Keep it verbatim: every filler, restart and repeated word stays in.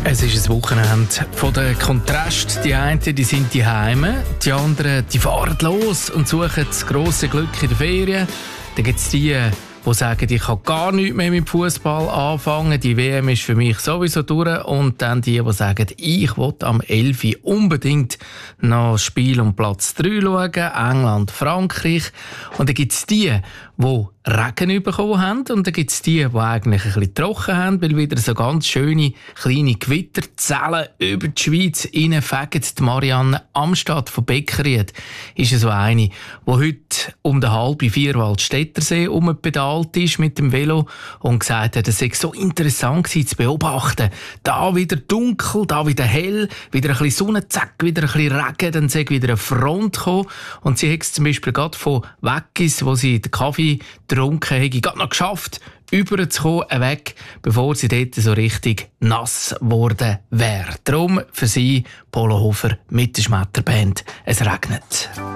Es ist ein Wochenende von der Kontrast. Die einen die sind die Heime, die anderen die fahren los und suchen das grosse Glück in der Ferien. Dann gibt es die, die sagen, ich kann gar nichts mehr mit Fußball anfangen, die W M ist für mich sowieso durch. Und dann die, die sagen, ich will am elf Uhr unbedingt noch das Spiel um Platz drei schauen, England, Frankreich. Und dann gibt es die, die Regen bekommen haben. Und dann gibt es die, die eigentlich ein bisschen trocken haben, weil wieder so ganz schöne kleine Gewitterzellen über die Schweiz reinfegen. Die Marianne Amstadt von Beckeried ist so eine, die heute um den halben vier Waldstättersee umpedalt ist mit dem Velo und gesagt hat, es sei so interessant gewesen zu beobachten. Da wieder dunkel, da wieder hell, wieder ein bisschen Sonne, zack, wieder ein bisschen Regen, dann sei wieder eine Front gekommen. Und sie hat es zum Beispiel gerade von Weggis, wo sie den Kaffee getrunken hat, gerade noch geschafft, überzukommen, weg, bevor sie dort so richtig nass geworden wäre. Darum für sie Polo Hofer mit der Schmetterband «Es regnet».